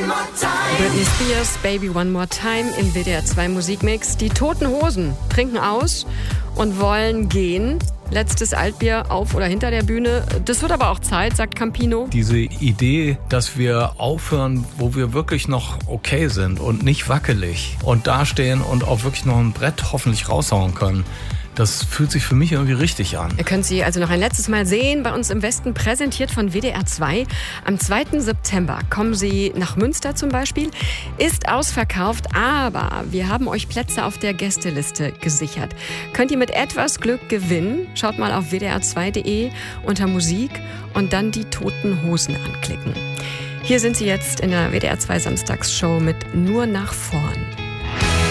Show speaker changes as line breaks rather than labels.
Britney Spears, Baby One More Time im WDR 2 Musikmix. Die Toten Hosen trinken aus und wollen gehen. Letztes Altbier auf oder hinter der Bühne. Das wird aber auch Zeit, sagt Campino.
Diese Idee, dass wir aufhören, wo wir wirklich noch okay sind und nicht wackelig und dastehen und auch wirklich noch ein Brett hoffentlich raushauen können, das fühlt sich für mich irgendwie richtig an.
Ihr könnt sie also noch ein letztes Mal sehen, bei uns im Westen, präsentiert von WDR 2. Am 2. September kommen sie nach Münster zum Beispiel. Ist ausverkauft, aber wir haben euch Plätze auf der Gästeliste gesichert. Könnt ihr mit etwas Glück gewinnen? Schaut mal auf wdr2.de unter Musik und dann die Toten Hosen anklicken. Hier sind sie jetzt in der WDR 2 Samstagsshow mit Nur nach vorn.